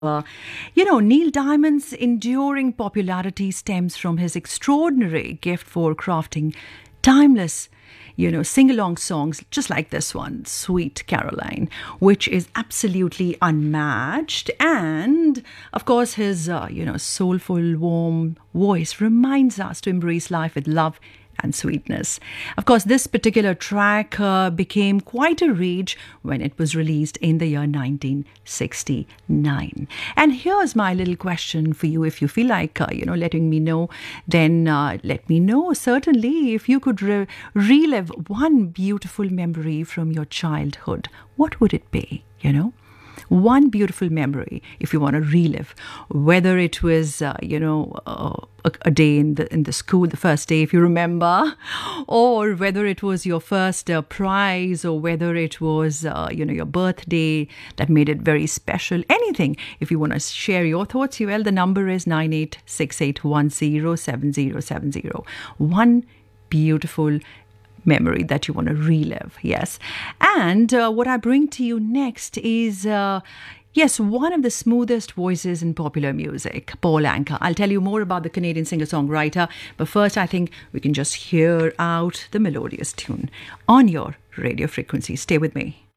Uh, Neil Diamond's enduring popularity stems from his extraordinary gift for crafting timeless, sing along songs just like this one, Sweet Caroline, which is absolutely unmatched. And of course, his, soulful, warm voice reminds us to embrace life with love and sweetness. Of course, this particular track became quite a rage when it was released in the year 1969. And here's my little question for you. If you feel like, letting me know, then let me know. Certainly, if you could relive one beautiful memory from your childhood, what would it be, One beautiful memory, if you want to relive, whether it was, a day in the school, the first day, if you remember, or whether it was your first prize, or whether it was, your birthday that made it very special. Anything. If you want to share your thoughts, well, the number is 9868107070. One beautiful memory that you want to relive. Yes. And what I bring to you next is yes, one of the smoothest voices in popular music, Paul Anka. I'll tell you more about the Canadian singer-songwriter, but first I think we can just hear out the melodious tune on your radio frequency. Stay with me.